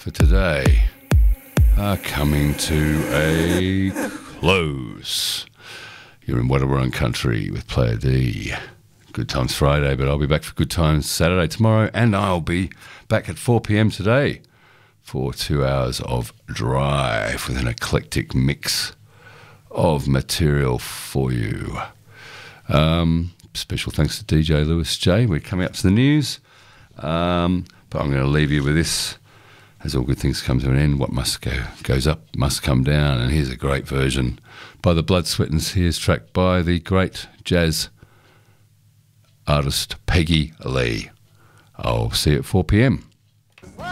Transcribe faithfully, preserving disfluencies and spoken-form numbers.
for today are coming to a close. You're in Wadawurrung country with Player D. Good Times Friday, but I'll be back for Good Times Saturday tomorrow, and I'll be back at four p.m. today for two hours of drive with an eclectic mix of material for you. Um, special thanks to D J Lewis J. We're coming up to the news, um, but I'm going to leave you with this. As all good things come to an end, what must go goes up must come down, and here's a great version by the Blood, Sweat and Tears, track by the great jazz artist Peggy Lee. I'll see you at four p.m.